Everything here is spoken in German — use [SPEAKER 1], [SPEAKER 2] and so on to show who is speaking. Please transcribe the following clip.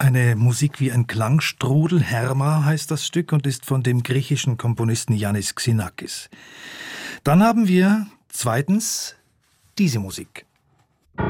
[SPEAKER 1] Eine Musik wie ein Klangstrudel, Herma heißt das Stück und ist von dem griechischen Komponisten Yannis Xenakis. Dann haben wir zweitens diese Musik.